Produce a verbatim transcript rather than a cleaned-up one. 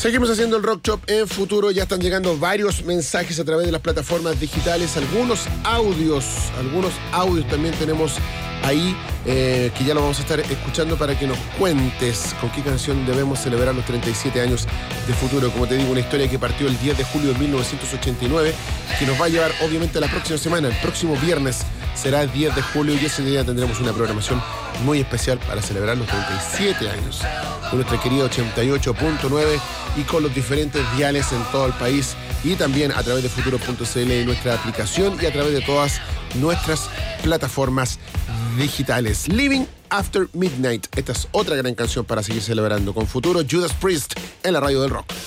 Seguimos haciendo el Rock Shop en Futuro. Ya están llegando varios mensajes a través de las plataformas digitales, algunos audios, algunos audios también tenemos ahí, eh, que ya lo vamos a estar escuchando para que nos cuentes con qué canción debemos celebrar los treinta y siete años de Futuro. Como te digo, una historia que partió el diez de julio de mil novecientos ochenta y nueve, que nos va a llevar obviamente a la próxima semana. El próximo viernes será el diez de julio y ese día tendremos una programación muy especial para celebrar los treinta y siete años de nuestra querida ochenta y ocho punto nueve y con los diferentes diales en todo el país y también a través de futuro punto c l y nuestra aplicación y a través de todas nuestras plataformas digitales. Living After Midnight. Esta es otra gran canción para seguir celebrando con Futuro. Judas Priest en la radio del rock.